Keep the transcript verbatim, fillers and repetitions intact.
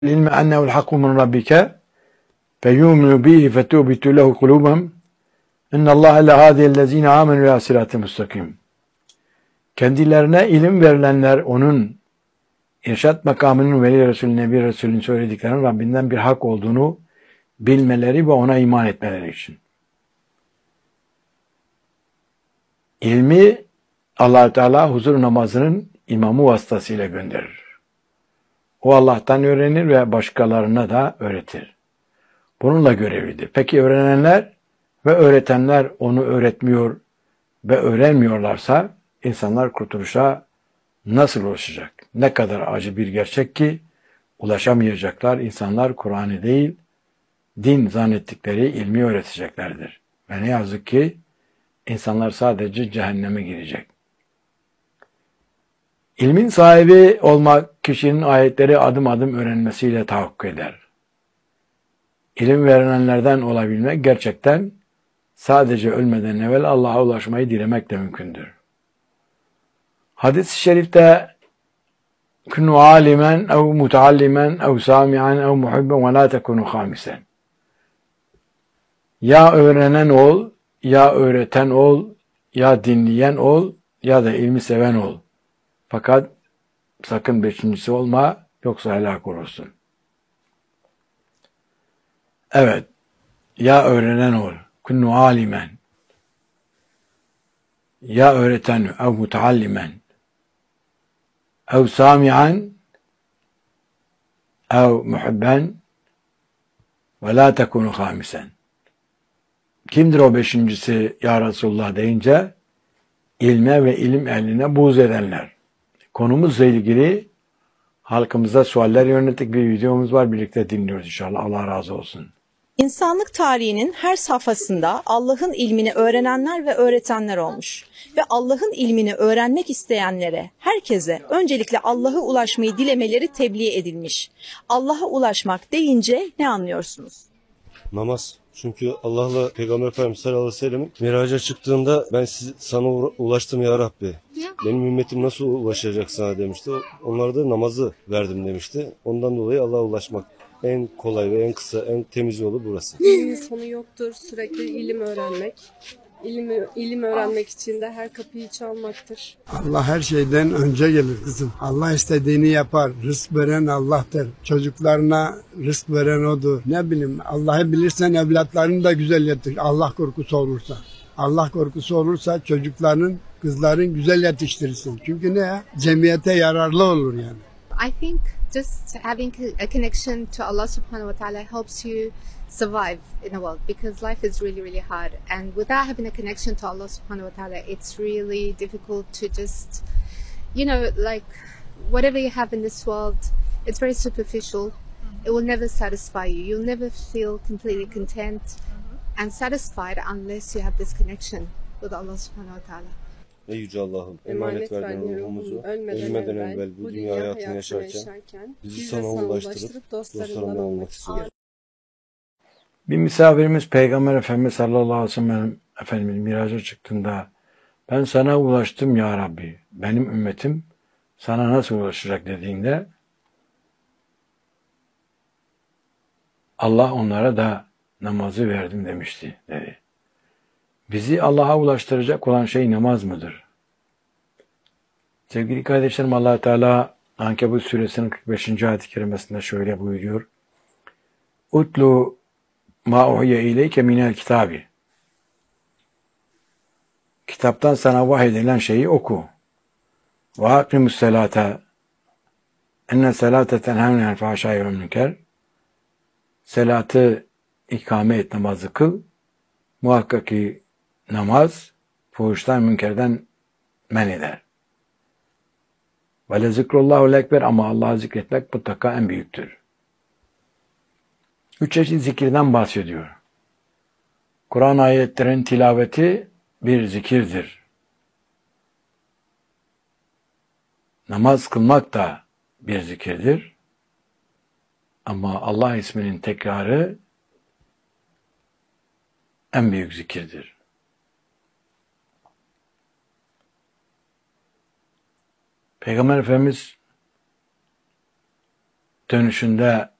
العلم أنه الحق من ربك فيؤمن به فتؤبت له قلوبهم إن الله لهادي الذين آمنوا إلى صراط مستقيم. Kendilerine ilim verilenler onun irşat makamının veli Resulü Nebi Resulü'nün söylediklerinin Rabbinden bir hak olduğunu bilmeleri ve ona iman etmeleri için. İlmi Allah Teala huzur namazının imamı vasıtasıyla gönderir. O Allah'tan öğrenir ve başkalarına da öğretir. Bununla görevlidir. Peki öğrenenler ve öğretenler onu öğretmiyor ve öğrenmiyorlarsa insanlar kurtuluşa nasıl ulaşacak? Ne kadar acı bir gerçek ki ulaşamayacaklar. İnsanlar Kur'an'ı değil, din zannettikleri ilmi öğreteceklerdir. Ve ne yazık ki insanlar sadece cehenneme girecek. İlmin sahibi olmak kişinin ayetleri adım adım öğrenmesiyle tahakkuk eder. İlim verenlerden olabilmek gerçekten sadece ölmeden evvel Allah'a ulaşmayı dilemekle mümkündür. Hadis-i şerifte kunu alimen ev muteallimen ev sami'an ev muhibben ve la tekunu hamisen. Ya öğrenen ol, ya öğreten ol, ya dinleyen ol, ya da ilmi seven ol. Fakat sakın beşincisi olma, yoksa helak olursun. Evet, ya öğrenen ol, kunu alimen, ya öğreten ev muteallimen, ev sami'an, ev muhibben ve la tekunu hamisen. Kimdir o beşincisi ya Resulullah deyince? İlme ve ilim ehline buğz edenler. Konumuzla ilgili halkımıza sualler yönettik bir videomuz var. Birlikte dinliyoruz inşallah. Allah razı olsun. İnsanlık tarihinin her safhasında Allah'ın ilmini öğrenenler ve öğretenler olmuş. Ve Allah'ın ilmini öğrenmek isteyenlere, herkese öncelikle Allah'a ulaşmayı dilemeleri tebliğ edilmiş. Allah'a ulaşmak deyince ne anlıyorsunuz? Namaz. Çünkü Allah'la Peygamber Efendimiz sallallahu aleyhi ve sellem'in miraca çıktığında ben siz, sana ulaştım ya Rabbi. Benim ümmetim nasıl ulaşacak sana demişti. Onlara da namazı verdim demişti. Ondan dolayı Allah'a ulaşmak en kolay ve en kısa, en temiz yolu burası. İlmin sonu yoktur. Sürekli ilim öğrenmek. İlim, ilim öğrenmek için de her kapıyı çalmaktır. Allah her şeyden önce gelir kızım. Allah istediğini yapar. Rızk veren Allah'tır. Çocuklarına rızk veren O'dur. Ne bileyim, Allah'ı bilirsen evlatlarını da güzel yetiştir. Allah korkusu olursa. Allah korkusu olursa çocukların, kızların güzel yetiştirirsin. Çünkü ne? Cemiyete yararlı olur yani. I think just having a connection to Allah subhanahu wa ta'ala helps you survive in the world, because life is really really hard, and without having a connection to Allah subhanahu wa ta'ala, it's really difficult to just, you know, like whatever you have in this world, it's very superficial. It will never satisfy you. You'll never feel completely content and satisfied unless you have this connection with Allah subhanahu wa ta'ala. Ey Yüce Allah'ım, Emanet emanet verdiğin verdiğin ruhumuzu ölmeden, ölmeden evvel, evvel bu dünya hayatını yaşarken bizi sana ulaştırıp dostlarından olmak istiyoruz. Bir misafirimiz Peygamber Efendimiz sallallahu aleyhi ve sellem Efendimiz miraca çıktığında ben sana ulaştım ya Rabbi, benim ümmetim sana nasıl ulaşacak dediğinde Allah onlara da namazı verdim demişti dedi. Bizi Allah'a ulaştıracak olan şey namaz mıdır? Sevgili kardeşlerim, Allah Teala Ankebut suresinin kırk beşinci ayet-i kerimesinde şöyle buyuruyor. Utlu ma uhiye ileyke minel kitabi. Kitaptan sana vahyedilen şeyi oku. Ve akimus selate. Enne selate tenhavnel fahşâi vel münker. Selatı ikame et, namazı kıl. Muhakkak ki namaz fuhuştan, münkerden men eder. Ve le zikrullahu lekber, ama Allah'ı zikretmek mutlaka en büyüktür. Üç çeşit zikirden bahsediyor. Kur'an ayetlerinin tilaveti bir zikirdir. Namaz kılmak da bir zikirdir. Ama Allah isminin tekrarı en büyük zikirdir. Peygamber Efendimiz dönüşünde